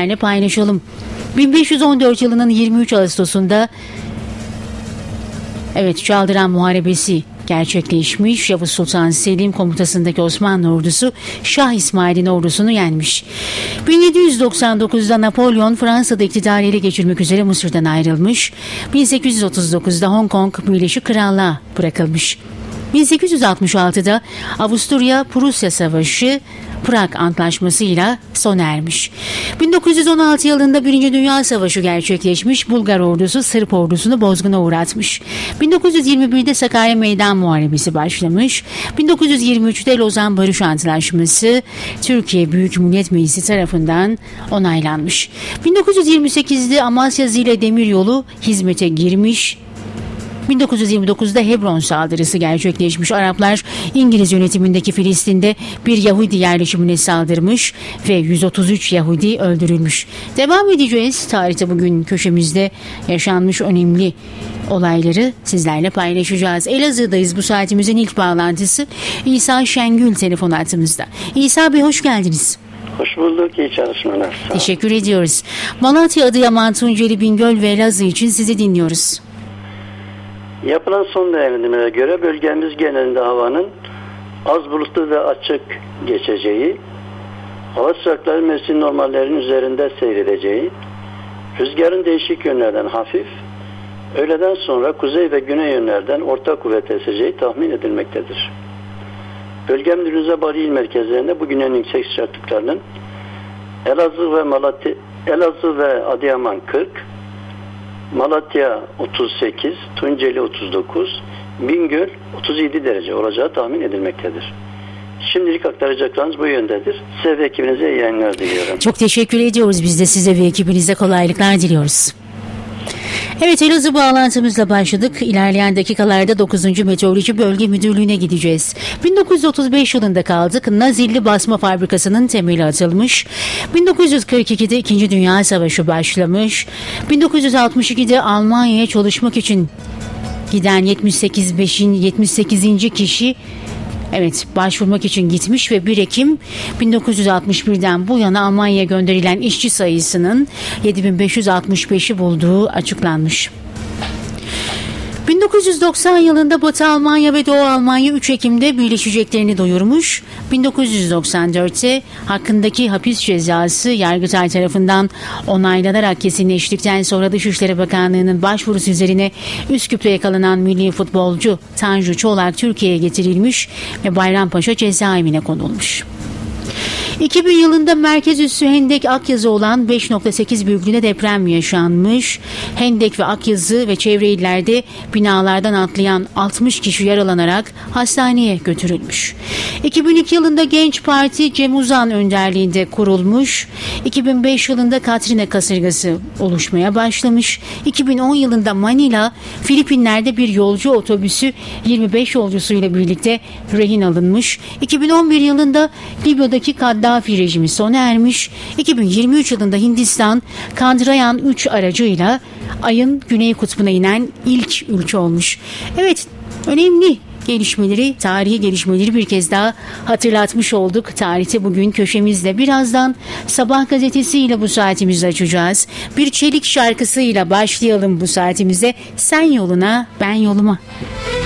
sizlerle paylaşalım. 1514 yılının 23 Ağustos'unda Çaldıran Muharebesi gerçekleşmiş. Yavuz Sultan Selim komutasındaki Osmanlı ordusu Şah İsmail'in ordusunu yenmiş. 1799'da Napolyon Fransa'da iktidarı ele geçirmek üzere Mısır'dan ayrılmış. 1839'da Hong Kong Birleşik Krallığa bırakılmış. 1866'da Avusturya-Prusya Savaşı Prag Antlaşması'yla sona ermiş. 1916 yılında 1. Dünya Savaşı gerçekleşmiş. Bulgar ordusu Sırp ordusunu bozguna uğratmış. 1921'de Sakarya Meydan Muharebesi başlamış. 1923'te Lozan Barış Antlaşması Türkiye Büyük Millet Meclisi tarafından onaylanmış. 1928'de Amasya Zile Demiryolu hizmete girmiş. 1929'da Hebron saldırısı gerçekleşmiş. Araplar İngiliz yönetimindeki Filistin'de bir Yahudi yerleşimine saldırmış ve 133 Yahudi öldürülmüş. Devam edeceğiz. Tarihte bugün köşemizde yaşanmış önemli olayları sizlerle paylaşacağız. Elazığ'dayız. Bu saatimizin ilk bağlantısı İsa Şengül telefon hattımızda. İsa Bey hoş geldiniz. Hoş bulduk. İyi çalışmalar. Teşekkür ediyoruz. Malatya, Adıyaman, Tunceli, Bingöl ve Elazığ için sizi dinliyoruz. Yapılan son değerlendirmelere göre bölgemiz genelinde havanın az bulutlu ve açık geçeceği, hava sıcaklığı mevsim normallerinin üzerinde seyredeceği, rüzgarın değişik yönlerden hafif, öğleden sonra kuzey ve güney yönlerden orta kuvvet eseceği tahmin edilmektedir. Bölgemin Rize Bali il merkezlerinde bugün en yüksek sıcaklıklarının Elazığ ve Adıyaman 40, Malatya 38, Tunceli 39, Bingöl 37 derece olacağı tahmin edilmektedir. Şimdilik aktaracaklarınız bu yöndedir. Size ve ekibinize iyi yayınlar diliyorum. Çok teşekkür ediyoruz. Biz de size ve ekibinize kolaylıklar diliyoruz. Evet, Elazığ bağlantımızla başladık. İlerleyen dakikalarda 9. Meteoroloji Bölge Müdürlüğü'ne gideceğiz. 1935 yılında kaldık. Nazilli Basma Fabrikası'nın temeli atılmış. 1942'de 2. Dünya Savaşı başlamış. 1962'de Almanya'ya çalışmak için giden 78. kişi başvurmak için gitmiş ve 1 Ekim 1961'den bu yana Almanya'ya gönderilen işçi sayısının 7565'i bulduğu açıklanmış. 1990 yılında Batı Almanya ve Doğu Almanya 3 Ekim'de birleşeceklerini duyurmuş. 1994'te hakkındaki hapis cezası Yargıtay tarafından onaylanarak kesinleştikten sonra Dışişleri Bakanlığı'nın başvurusu üzerine Üsküp'te yakalanan milli futbolcu Tanju Çolak Türkiye'ye getirilmiş ve Bayrampaşa cezaevine konulmuş. 2000 yılında merkez üssü Hendek Akyazı olan 5.8 büyüklüğünde deprem yaşanmış. Hendek ve Akyazı ve çevre illerde binalardan atlayan 60 kişi yaralanarak hastaneye götürülmüş. 2002 yılında Genç Parti Cem Uzan önderliğinde kurulmuş. 2005 yılında Katrina kasırgası oluşmaya başlamış. 2010 yılında Manila, Filipinler'de bir yolcu otobüsü 25 yolcusuyla birlikte rehin alınmış. 2011 yılında Libya'daki Kaddafi rejimi sona ermiş. 2023 yılında Hindistan Chandrayaan 3 aracıyla Ay'ın güney kutbuna inen ilk ülke olmuş. Evet, önemli gelişmeleri, tarihi gelişmeleri bir kez daha hatırlatmış olduk. Tarihte bugün köşemizde birazdan Sabah gazetesiyle bu saatimizi açacağız. Bir Çelik şarkısıyla başlayalım bu saatimize. Sen yoluna, ben yoluma.